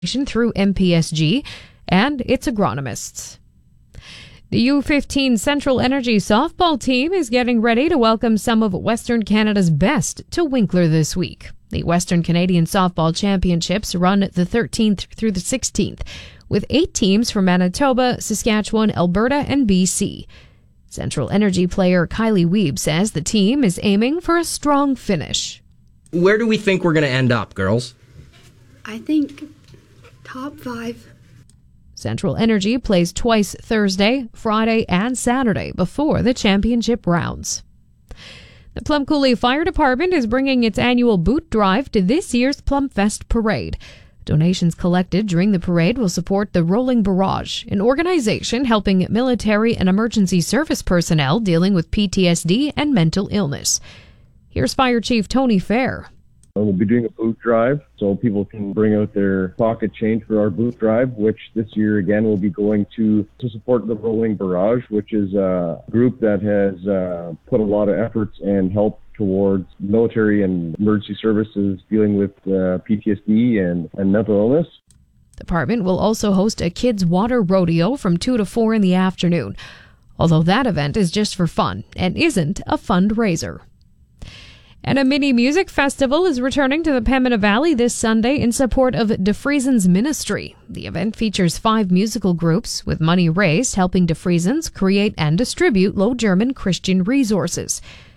through MPSG and its agronomists. The U15 Central Energy softball team is getting ready to welcome some of Western Canada's best to Winkler this week. The Western Canadian Softball Championships run the 13th through the 16th, with 8 teams from Manitoba, Saskatchewan, Alberta, and BC. Central Energy player Kylie Wiebe says the team is aiming for a strong finish. Where do we think we're going to end up, girls? I think top 5. Central Energy plays twice Thursday, Friday, and Saturday before the championship rounds. The Plum Coulee Fire Department is bringing its annual boot drive to this year's Plum Fest parade. Donations collected during the parade will support the Rolling Barrage, an organization helping military and emergency service personnel dealing with PTSD and mental illness. Here's Fire Chief Tony Fair. We'll be doing a boot drive, so people can bring out their pocket change for our boot drive, which this year again will be going to support the Rolling Barrage, which is a group that has put a lot of efforts and help towards military and emergency services dealing with PTSD and mental illness. The department will also host a kids' water rodeo from 2 to 4 in the afternoon, although that event is just for fun and isn't a fundraiser. And a mini music festival is returning to the Pembina Valley this Sunday in support of DeFriesens Ministry. The event features 5 musical groups, with money raised helping DeFriesens create and distribute Low German Christian resources.